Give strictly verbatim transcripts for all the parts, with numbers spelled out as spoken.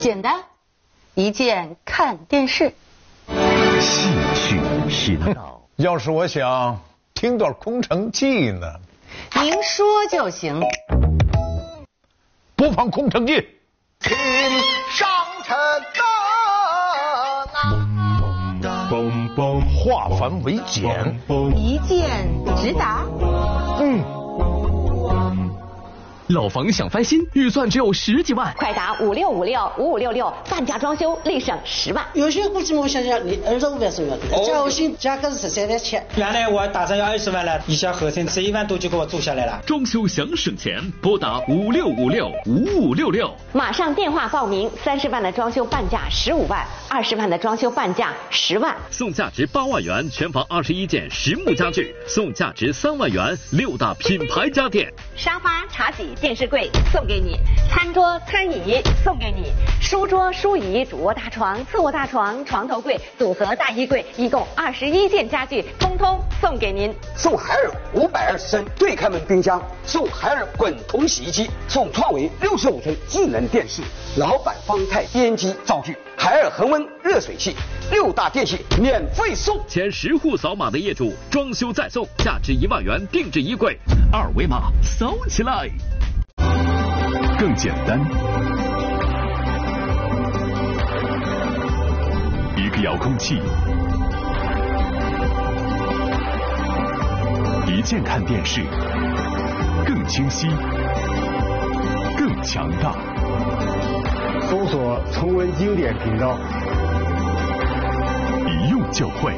简单，一键看电视。 戏曲频道。 要是我想听段空城计呢？ 您说就行。 播放空城计。 请上城啊！嘣嘣，化繁为简， 一键直达。 嗯。 老房想翻新，预算只有十几万， 快打五六五六五五六六，半价装修立省十万。 有些估计我想想，你二十五万送要的，加后新价格是十三万七。 原来我打算要二十万了，一下合成十一万多就给我做下来了。 装修想省钱，拨打五六五六五五六六， 马上电话报名，三十万的装修半价十五万，二十万的装修半价十万， 送价值八万元全房二十一件实木家具，送价值三万元六大品牌家电， 沙发、茶几、电视柜送给你，餐桌、餐椅送给你，书桌、书椅、主卧大床、次卧大床、床头柜、组合大衣柜，一共二十一件家具，通通送给您。 送海尔五百二十升对开门冰箱，送海尔滚筒洗衣机，送创维六十五寸智能电视，老板方太编机灶具，海尔恒温热水器，六大电器免费送。 前十户扫码的业主装修再送，价值一万元定制衣柜，二维码扫起来。更简单，一个遥控器，一键看电视，更清晰，更强大。 搜索重温经典频道， 一用就会。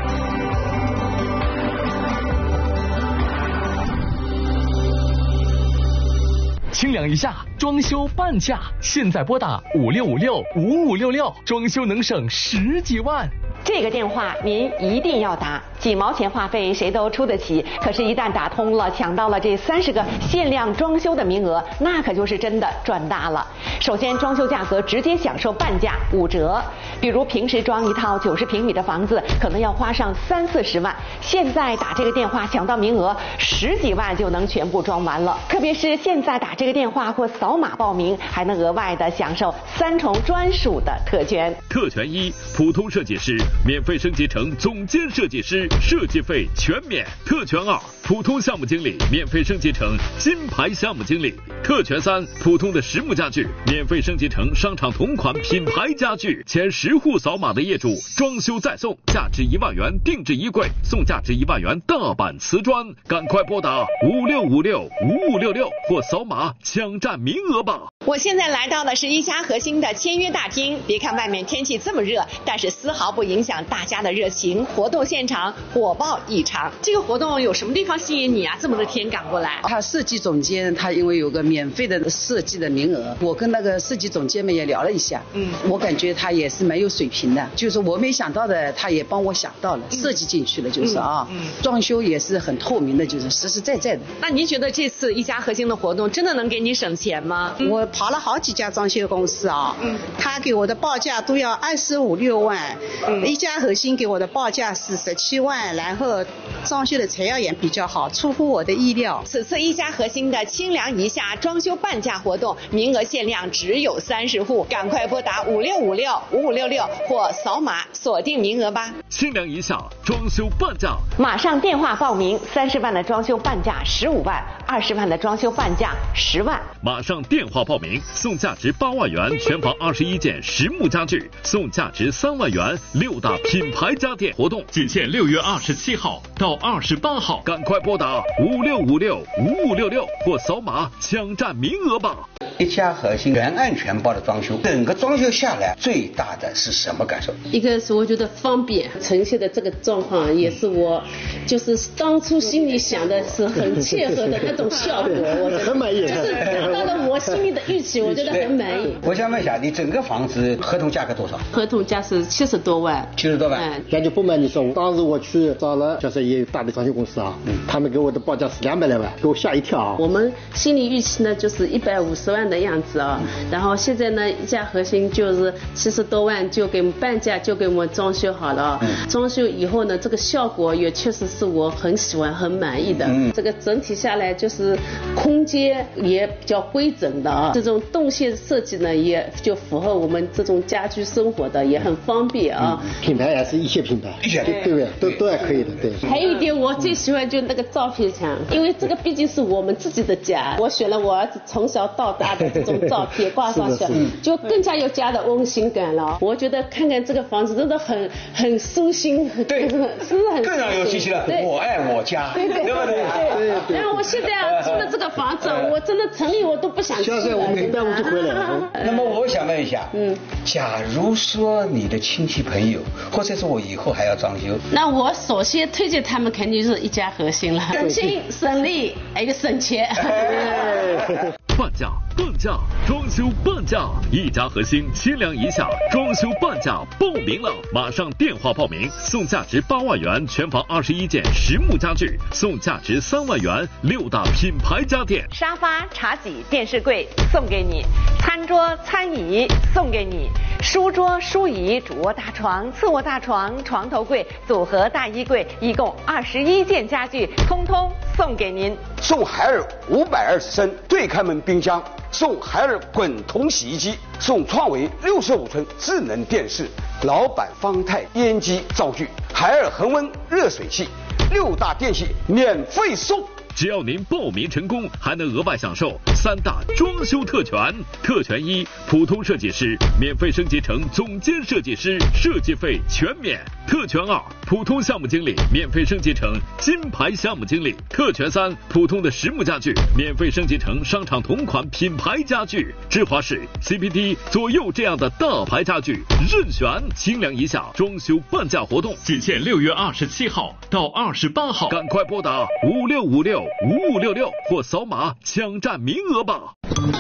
清凉一下，装修半价，现在拨打五六五六五五六六，装修能省十几万。 这个电话您一定要打，几毛钱话费谁都出得起，可是一旦打通了，抢到了这三十个限量装修的名额，那可就是真的赚大了。首先装修价格直接享受半价五折，比如平时装一套九十平米的房子可能要花上三四十万，现在打这个电话抢到名额，十几万就能全部装完了。特别是现在打这个电话或扫码报名，还能额外的享受三重专属的特权。 特权一，普通设计师免费升级成总监设计师，设计费全免。特权二，普通项目经理免费升级成金牌项目经理。特权三，普通的实木家具免费升级成商场同款品牌家具。前十户扫码的业主装修再送，价值一万元定制衣柜，送价值一万元大板瓷砖。赶快拨打五六五六五五六六或扫码抢占名额吧。 我现在来到的是一家核心的签约大厅，别看外面天气这么热，但是丝毫不影响大家的热情。活动现场火爆异常。这个活动有什么地方吸引你啊？这么多天赶过来。 他设计总监他因为有个免费的设计的名额，我跟那个设计总监们也聊了一下，嗯，我感觉他也是蛮有水平的，就是我没想到的，他也帮我想到了，嗯、设计进去了，就是啊，嗯，嗯装修也是很透明的，就是实实在在的。 那您觉得这次一家核心的活动真的能给你省钱吗？ 嗯、我跑了好几家装修公司啊，嗯，他给我的报价都要二十五六万，嗯，一家核心给我的报价是十七万，然后装修的材料也比较好，出乎我的意料。 此次一家核心的清凉一下装修半价活动，名额限量只有三十户，赶快拨打五六五六五五六六或扫码锁定名额吧。 清凉一下装修半价， 马上电话报名，三十万的装修半价十五万，二十万的装修半价十万。 马上电话报名，送价值八万元全房二十一件实木家具，送价值三万元六大品牌家电。活动仅限六月二十七号到二十八号，赶快拨打五六五六五五六六或扫码抢占名额吧。 一家核心全案全包的装修，整个装修下来最大的是什么感受？ 一个是我觉得方便，呈现的这个状况也是我就是当初心里想的是很切合的那种效果，我觉得很满意， 就是达到了我心里的预期，我觉得很满意。 我想问一下，你整个房子合同价格多少？ 合同价是七十多万。 七十多万。 嗯， 那就不瞒你说，当时我去找了就是也有大的装修公司啊，嗯，他们给我的报价是两百来万，给我吓一跳啊。 我们心理预期呢就是一百五十万的样子啊，嗯，然后现在呢一家核心就是七十多万看就给我们半价就给我们装修好了。嗯、装修以后呢，这个效果也确实是我很喜欢、很满意的。嗯、这个整体下来就是空间也比较规整的啊，这种动线设计呢，也就符合我们这种家居生活的，也很方便啊。 嗯、品牌也是一些品牌，一些对对不对？都都还可以的，对。 还有一点我最喜欢就是那个照片墙，因为这个毕竟是我们自己的家，我选了我儿子从小到大的这种照片挂上去，就更加有家的温馨感了。我觉得看看这个房子真的很很舒心， 对， 是不是很更让有信心了？我爱我家， 对对对不对？ 对对。然后我现在啊住的这个房子，我真的城里我都不想去了。 现在我们一般我就回来了。 那么我想问一下，嗯，假如说你的亲戚朋友，或者是我以后还要装修， 那我首先推荐他们肯定是一家核心了，省心省力，还有省钱。 半价，半价，装修半价，一家核心千两以下，装修半价报名了，马上电话报名，送价值八万元全房二十一件实木家具，送价值三万元六大品牌家电， 沙发、茶几、电视柜送给你，餐桌、餐椅送给你，书桌、书椅、主卧大床、次卧大床、床头柜、组合大衣柜，一共二十一件家具，通通送给您。 送海尔五百二十升对开门冰箱，送海尔滚筒洗衣机，送创维六十五寸智能电视，老板方太烟机灶具，海尔恒温热水器，六大电器免费送。 只要您报名成功，还能额外享受三大装修特权。特权一，普通设计师免费升级成总监设计师，设计费全免。特权二，普通项目经理免费升级成金牌项目经理。特权三，普通的实木家具免费升级成商场同款品牌家具。芝华士、C P D、左右这样的大牌家具任选，清凉一下装修半价活动仅限六月二十七号到二十八号，赶快拨打五六五六五五六六或扫码抢占名额吧。